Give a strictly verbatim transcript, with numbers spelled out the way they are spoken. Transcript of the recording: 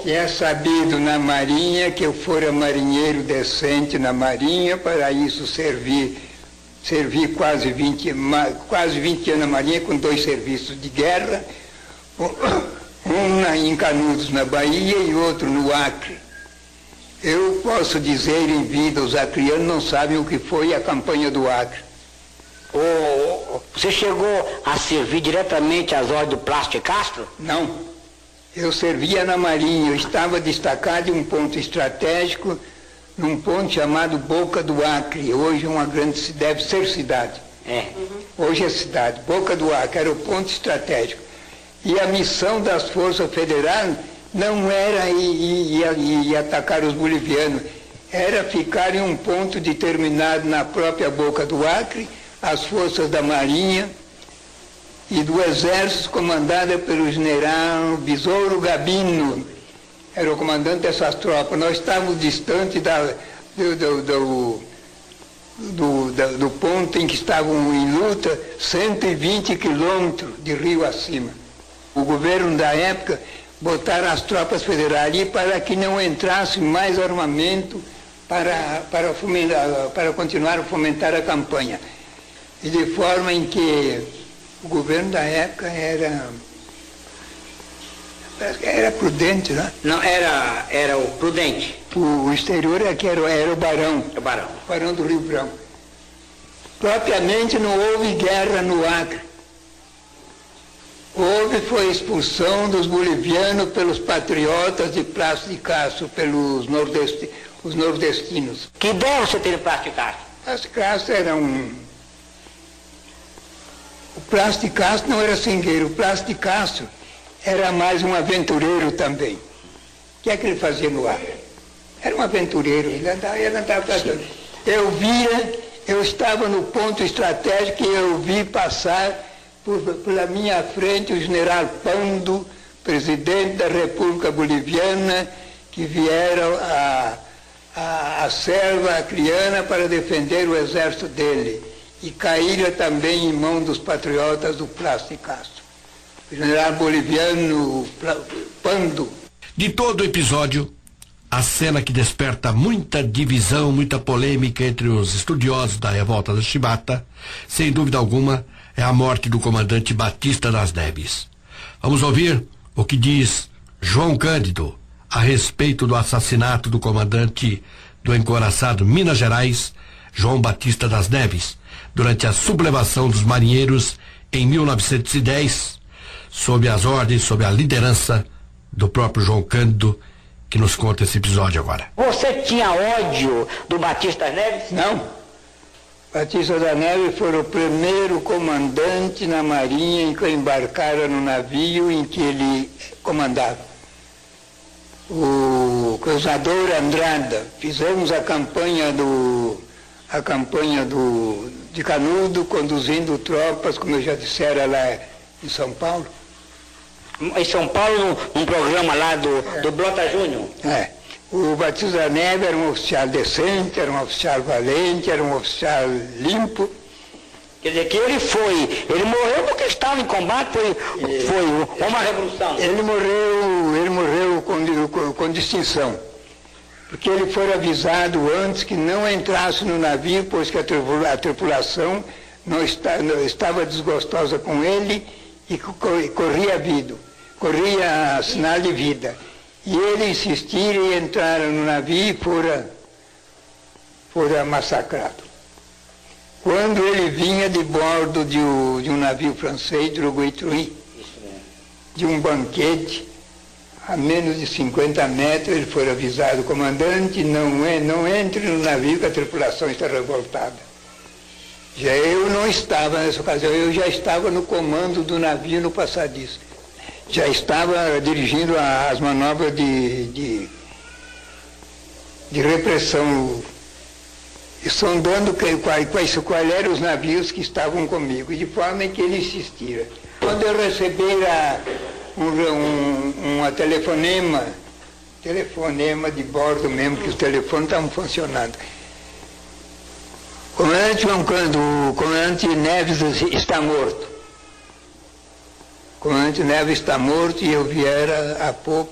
Que é sabido na Marinha que eu fora marinheiro decente na Marinha, para isso servir, servi quase vinte, quase vinte anos na Marinha, com dois serviços de guerra, um em Canudos, na Bahia, e outro no Acre. Eu posso dizer em vida, os acrianos não sabem o que foi a campanha do Acre. O, você chegou a servir diretamente às ordens do Plácido de Castro? Não. Eu servia na Marinha, eu estava destacado em um ponto estratégico, num ponto chamado Boca do Acre. Hoje é uma grande, deve ser cidade. É. Hoje é cidade. Boca do Acre era o ponto estratégico. E a missão das forças federais não era ir, ir, ir, ir atacar os bolivianos, era ficar em um ponto determinado na própria Boca do Acre, as forças da Marinha e do Exército, comandada pelo general Besouro Gabino, era o comandante dessas tropas. Nós estávamos distantes da, do, do, do, do, do, do ponto em que estavam em luta, cento e vinte quilômetros de rio acima. O governo da época botaram as tropas federais ali para que não entrasse mais armamento para, para, fomentar, para continuar a fomentar a campanha. E de forma em que o governo da época era, era prudente, né? Não, era, era o Prudente. O, o exterior é que era, era o Barão. O Barão. O Barão do Rio Branco. Propriamente não houve guerra no Acre. Houve foi a expulsão dos bolivianos pelos patriotas de Plácido de Castro, pelos nordesti, os nordestinos. Que ideia você teve de Plácido de Castro? Plácido de Castro era um... O Plácido de Castro não era seringueiro, o Plácido de Castro era mais um aventureiro também. O que é que ele fazia no Acre? Era um aventureiro, ele andava, ele andava Eu via, eu estava no ponto estratégico e eu vi passar por, pela minha frente o general Pando, presidente da República Boliviana, que vieram a, a, a selva acreana para defender o exército dele. E caíram também em mão dos patriotas do Plácido de Castro. O general boliviano Pando. De todo o episódio, a cena que desperta muita divisão, muita polêmica entre os estudiosos da revolta da Chibata, sem dúvida alguma, é a morte do comandante Batista das Neves. Vamos ouvir o que diz João Cândido a respeito do assassinato do comandante do encouraçado Minas Gerais, João Batista das Neves, durante a sublevação dos marinheiros em mil novecentos e dez, sob as ordens, sob a liderança do próprio João Cândido, que nos conta esse episódio agora. Você tinha ódio do Batista das Neves? Não. Batista das Neves foi o primeiro comandante na Marinha em que embarcaram no navio em que ele comandava. O cruzador Andrada. Fizemos a campanha do... a campanha do, de Canudo, conduzindo tropas, como eu já dissera, lá em São Paulo. Em São Paulo, um programa lá do, é. do Blota Júnior. É. O Batista da Neve era um oficial decente, era um oficial valente, era um oficial limpo. Quer dizer, que ele foi, ele morreu porque estava em combate, foi, foi uma revolução. Ele morreu, ele morreu com, com, com distinção. Porque ele foi avisado antes que não entrasse no navio, pois que a, tripula, a tripulação não, está, não estava desgostosa com ele e corria vida, corria sinal de vida. E ele insistir e entraram no navio e fora, fora massacrado. Quando ele vinha de bordo de, o, de um navio francês, Droguetruí, de um banquete, a menos de cinquenta metros, ele foi avisado: comandante, não, é, não entre no navio que a tripulação está revoltada. Já eu não estava nessa ocasião, eu já estava no comando do navio no passadiço. Já estava dirigindo as manobras de, de, de repressão, e sondando quais, quais, quais eram os navios que estavam comigo, de forma que ele insistira. Quando eu recebi a... Um, um, um telefonema, telefonema de bordo mesmo, que os telefones estavam funcionando. Comandante João Cândido, o comandante Neves está morto. O comandante Neves está morto e eu viera há pouco